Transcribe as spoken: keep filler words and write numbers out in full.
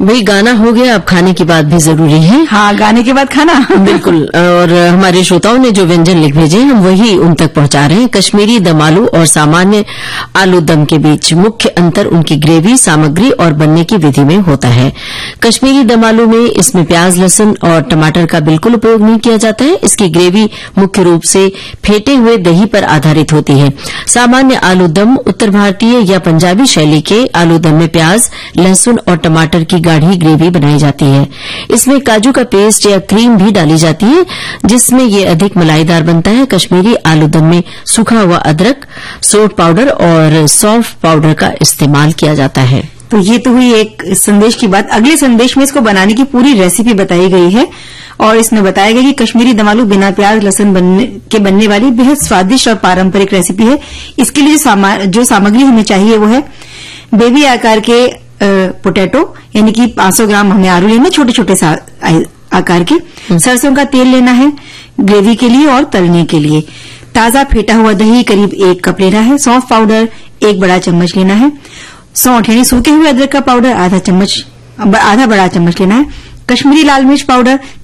वही गाना हो गया, अब खाने की बात भी जरूरी है। हाँ, गाने के बाद खाना। बिल्कुल। और हमारे श्रोताओं ने जो व्यंजन लिख भेजे हम वही उन तक पहुंचा रहे हैं। कश्मीरी दम आलू और सामान्य आलू दम के बीच मुख्य अंतर उनकी ग्रेवी, सामग्री और बनने की विधि में होता है। कश्मीरी दम आलू में इसमें प्याज, लहसुन और टमाटर का बिल्कुल उपयोग नहीं किया जाता है। इसकी ग्रेवी मुख्य रूप से फेंटे हुए दही पर आधारित होती है। सामान्य आलू दम उत्तर भारतीय या पंजाबी शैली के आलू दम में प्याज, लहसुन और टमाटर की गाढ़ी ग्रेवी बनाई जाती है। इसमें काजू का पेस्ट या क्रीम भी डाली जाती है, जिसमें ये अधिक मलाईदार बनता है। कश्मीरी आलू दम में सूखा हुआ अदरक, सोट पाउडर और सौंफ पाउडर का इस्तेमाल किया जाता है। तो ये तो हुई एक संदेश की बात। अगले संदेश में इसको बनाने की पूरी रेसिपी बताई गई है और इसमें बताया गया कि कश्मीरी दम आलू बिना प्याज लहसुन बनने के बनने वाली बेहद स्वादिष्ट और पारंपरिक रेसिपी है। इसके लिए जो, सामा, जो सामग्री हमें चाहिए वो है बेबी आकार के पोटैटो, यानी कि पांच सौ ग्राम हमें आलू लेना, छोटे छोटे आकार के। सरसों का तेल लेना है ग्रेवी के लिए और तलने के लिए। ताजा फेटा हुआ दही करीब एक कप लेना है। सौंफ पाउडर एक बड़ा चम्मच लेना है। सौंठ यानी सूखे हुए अदरक का पाउडर आधा चम्मच आधा बड़ा चम्मच लेना है। कश्मीरी लाल मिर्च पाउडर